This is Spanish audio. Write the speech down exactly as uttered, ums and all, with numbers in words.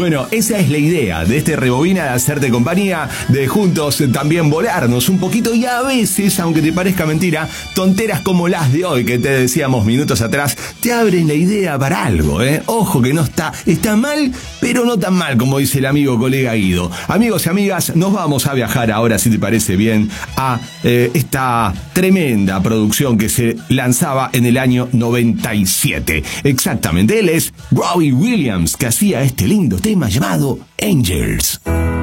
Bueno, esa es la idea de este Rebobina, de hacerte compañía, de juntos también volarnos un poquito y a veces, aunque te parezca mentira, tonteras como las de hoy que te decíamos minutos atrás, te abren la idea para algo, ¿eh? Ojo que no está, está mal, pero no tan mal como dice el amigo colega Guido. Amigos y amigas, nos vamos a viajar ahora, si te parece bien, a eh, esta tremenda producción que se lanzaba en el año noventa y siete. Exactamente, él es Robbie Williams, que hacía este lindo tema llamado Angels.